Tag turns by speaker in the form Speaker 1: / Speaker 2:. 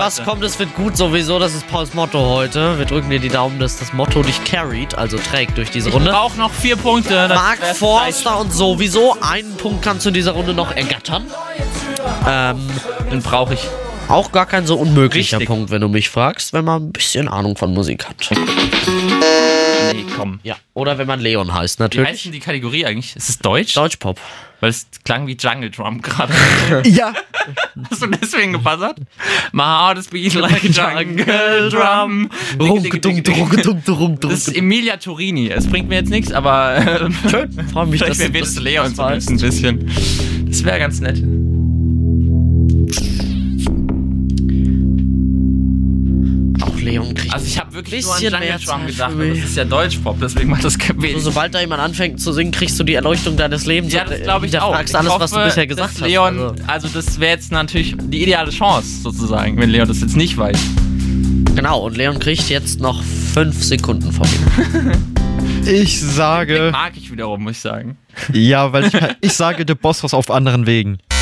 Speaker 1: was kommt, es wird gut sowieso. Das ist Pauls Motto heute. Wir drücken dir die Daumen, dass das Motto dich carried, also trägt durch diese Runde.
Speaker 2: Ich brauche noch 4 Punkte.
Speaker 1: Mark Forster und sowieso. Einen Punkt kannst du in dieser Runde noch ergattern.
Speaker 2: Den brauche ich.
Speaker 1: Auch gar kein so unmöglicher
Speaker 2: Richtig.
Speaker 1: Punkt, wenn du mich fragst, wenn man ein bisschen Ahnung von Musik hat.
Speaker 2: Nee, komm.
Speaker 1: Ja, oder wenn man Leon heißt,
Speaker 2: Wie
Speaker 1: natürlich.
Speaker 2: heißt denn die Kategorie eigentlich? Ist es Deutsch?
Speaker 1: Deutschpop.
Speaker 2: Weil es klang wie Jungle Drum gerade.
Speaker 3: Ja.
Speaker 2: Hast du deswegen gebuzzert? My heart is beating like a Jungle Drum. Das ist Emilia Turini. Es bringt mir jetzt nichts, aber
Speaker 1: Schön, freue mich, dass
Speaker 2: vielleicht
Speaker 1: du
Speaker 2: wird es Leon so
Speaker 1: weißt.
Speaker 2: ein bisschen. Das wäre ganz nett.
Speaker 1: Auch Leon kriegt.
Speaker 2: Also ich habe wirklich nur an
Speaker 1: Bisschen
Speaker 2: Jungle
Speaker 1: mehr
Speaker 2: Drum
Speaker 1: Zeit
Speaker 2: gedacht.
Speaker 1: für
Speaker 2: Und
Speaker 1: mich.
Speaker 2: das ist ja Deutschpop, deswegen macht das kein
Speaker 1: So,
Speaker 2: wenig.
Speaker 1: sobald da jemand anfängt zu singen, kriegst du die Erleuchtung deines Lebens.
Speaker 2: Ja, das glaube ich auch.
Speaker 1: fragst alles, was du bisher gesagt
Speaker 2: dass
Speaker 1: hast.
Speaker 2: Leon, also das wäre jetzt natürlich die ideale Chance, sozusagen, wenn Leon das jetzt nicht weiß.
Speaker 1: Genau, und Leon kriegt jetzt noch 5 Sekunden von mir.
Speaker 3: Ich sage,
Speaker 2: Mag ich wiederum, muss ich sagen.
Speaker 3: ja, weil ich sage The Boss was auf anderen Wegen.